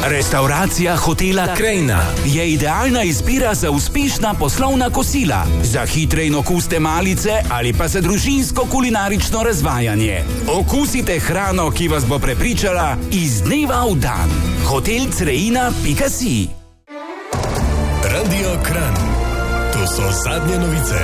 Restauracija hotela Krajina je idealna izbira za uspešna poslovna kosila, za hitre in okusne malice ali pa za družinsko kulinarično razvajanje. Okusite hrano, ki vas bo prepričala iz dneva v dan. hotelcreina.si. Radio Kranj. To so zadnje novice.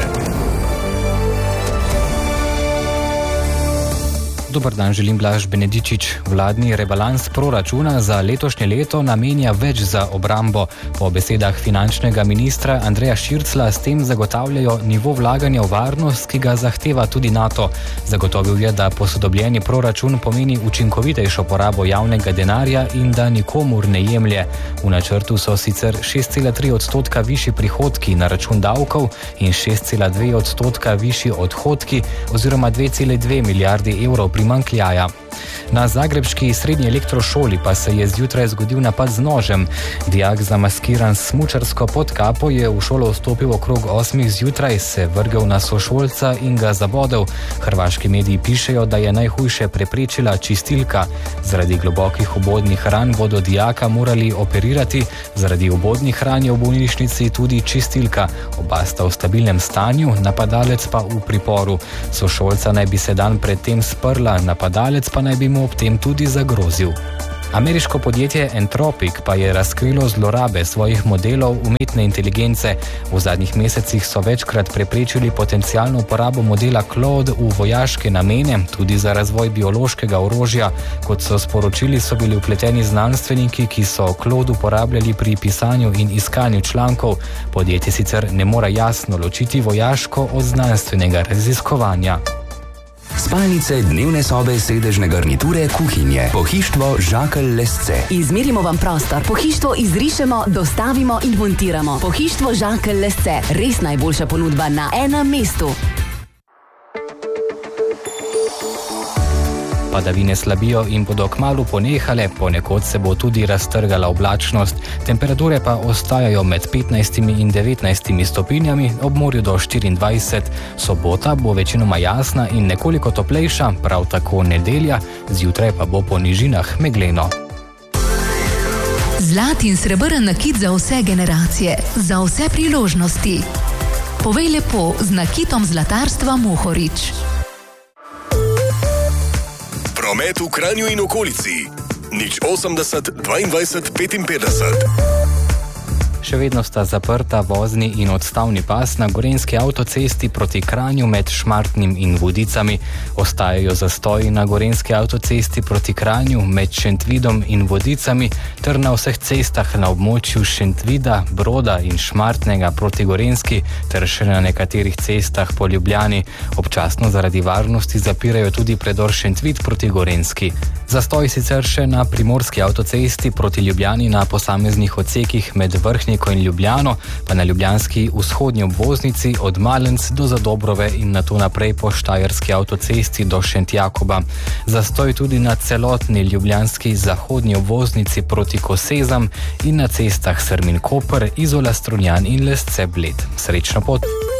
Dobar dan, želim Blaž Benedičič. Vladni rebalans proračuna za letošnje leto namenja več za obrambo. Po besedah finančnega ministra Andreja Širclja s tem zagotavljajo nivo vlaganja v varnost, ki ga zahteva tudi NATO. Zagotovil je, da posodobljeni proračun pomeni učinkovitejšo porabo javnega denarja in da nikomur ne jemlje. V načrtu so sicer 6,3% višji prihodki na račun davkov in 6,2% višji odhodki oziroma 2,2 milijardi evrov primanjkljaja. Na zagrebški srednji elektrošoli pa se je zjutraj zgodil napad z nožem. Dijak zamaskiran s smučarsko podkapo je v šolo vstopil okrog 8 zjutraj, se vrgel na sošolca in ga zabodel. Hrvaški mediji pišejo, da je najhujše preprečila čistilka. Zaradi globokih vbodnih ran bodo dijaka morali operirati, zaradi vbodnih ran je v bolnišnici tudi čistilka. Oba sta v stabilnem stanju, napadalec pa v priporu. Sošolca naj bi se dan predtem sprla, napadalec pa naj bi mu ob tem tudi zagrozil. Ameriško podjetje Anthropic pa je razkrilo zlorabe svojih modelov umetne inteligence. V zadnjih mesecih so večkrat preprečili potencialno uporabo modela Claude v vojaške namene, tudi za razvoj biološkega orožja. Kot so sporočili, so bili vpleteni znanstveniki, ki so Claude uporabljali pri pisanju in iskanju člankov. Podjetje sicer ne more jasno ločiti vojaško od znanstvenega raziskovanja. Spalnice, dnevne sobe, sedežne garniture, kuhinje. Pohištvo Žakelj Lesce. Izmerimo vam prostor, pohištvo izrišemo, dostavimo in montiramo. Pohištvo Žakelj Lesce, res najboljša ponudba na enem mestu. Padavine slabijo in bodo kmalu ponehale, ponekod se bo tudi raztrgala oblačnost. Temperature pa ostajajo med 15 in 19 stopinjami, ob morju do 24. Sobota bo večinoma jasna in nekoliko toplejša, prav tako nedelja, zjutraj pa bo po nižinah megleno. Zlat in srebrn nakit za vse generacije, za vse priložnosti. Povej lepo z nakitom zlatarstva Mohorič. Promet v Kranju in okolici. 080 22 55. Še vedno sta zaprta vozni in odstavni pas na gorenjski avtocesti proti Kranju med Šmartnim in Vodicami. Ostajajo zastoji na gorenjski avtocesti proti Kranju med Šentvidom in Vodicami ter na vseh cestah na območju Šentvida, Broda in Šmartnega proti Gorenjski ter še na nekaterih cestah po Ljubljani. Občasno zaradi varnosti zapirajo tudi predor Šentvid proti Gorenjski. Zastoj sicer še na primorski avtocesti proti Ljubljani na posameznih odsekih med Vrhniko in Ljubljano, pa na ljubljanski vzhodnji obvoznici od Malenc do Zadobrove in nato naprej po štajerski avtocesti do Šentjakoba. Zastoj tudi na celotni ljubljanski zahodnji obvoznici proti Kosezam in na cestah Srmin-Koper, Izola-Strunjan in Lesce-Bled. Srečno pot!